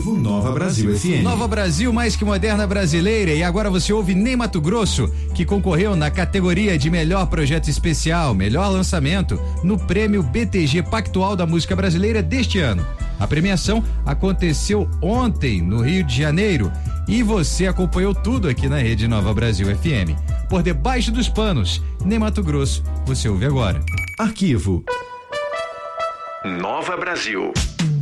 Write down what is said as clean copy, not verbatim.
Nova Brasil FM. Nova Brasil, mais que moderna brasileira. E agora você ouve Ney Matogrosso, que concorreu na categoria de melhor projeto especial, melhor lançamento, no prêmio BTG Pactual da Música Brasileira deste ano. A premiação aconteceu ontem no Rio de Janeiro e você acompanhou tudo aqui na Rede Nova Brasil FM. Por debaixo dos panos, Ney Matogrosso, você ouve agora. Arquivo. Nova Brasil.